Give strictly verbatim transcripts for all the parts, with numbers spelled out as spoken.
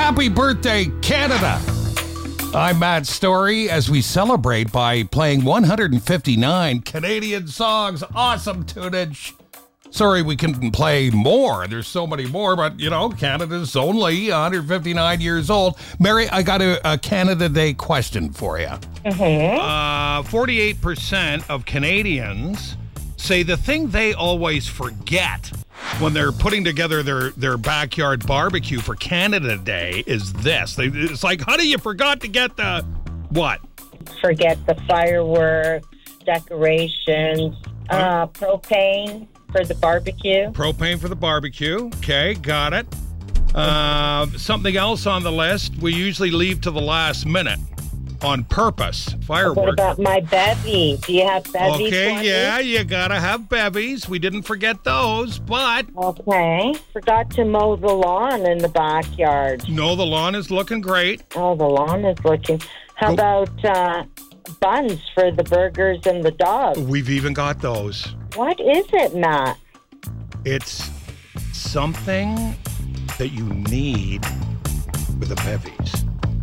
Happy birthday, Canada! I'm Matt Story as we celebrate by playing one hundred fifty-nine Canadian songs. Awesome tunage. Sorry we couldn't play more. There's so many more, but, you know, Canada's only one hundred fifty-nine years old. Mary, I got a, a Canada Day question for you. Mm-hmm. Uh, forty-eight percent of Canadians say the thing they always forget when they're putting together their, their backyard barbecue for Canada Day is this. They, it's like, honey, you forgot to get the what? Forget the fireworks, decorations, uh, propane for the barbecue. Propane for the barbecue. Okay, got it. Uh, something else on the list we usually leave to the last minute on purpose. Fireworks. What about my bevy? Do you have bevies? Okay, for yeah, me? you gotta have bevies. We didn't forget those, but Okay. Forgot to mow the lawn in the backyard. no, the lawn is looking great. Oh, the lawn is looking. How Go- about uh, buns for the burgers and the dogs? We've even got those. What is it, Matt? It's something that you need with the bevies.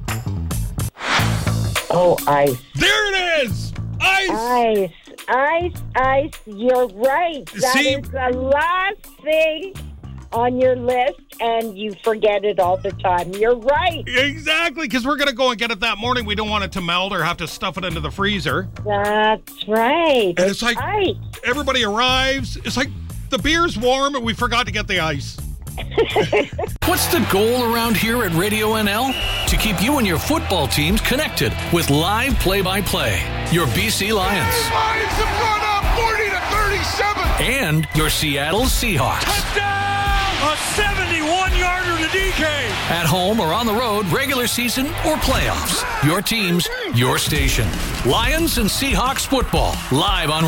Oh, ice. There it is! Ice! Ice, ice, ice. You're right. That See- is the last thing on your list, and you forget it all the time. You're right. Exactly, because we're going to go and get it that morning. We don't want it to melt or have to stuff it into the freezer. That's right. And it's like- ice. Everybody arrives. It's like the beer's warm and we forgot to get the ice. What's the goal around here at Radio N L? To keep you and your football teams connected with live play-by-play. Your B C Lions. Lions have gone up forty to thirty-seven. And your Seattle Seahawks. Touchdown! A seventy-one-yarder to D K. At home or on the road, regular season or playoffs. Your teams, your station. Lions and Seahawks football. Live on